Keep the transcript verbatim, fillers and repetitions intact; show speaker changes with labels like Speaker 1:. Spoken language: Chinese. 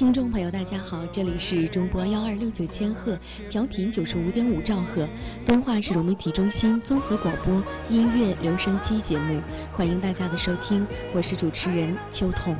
Speaker 1: 听众朋友，大家好，这里是中波幺二六九千赫，调频九十五点五兆赫，东化市融媒体中心综合广播音乐留声机节目，欢迎大家的收听，我是主持人秋彤。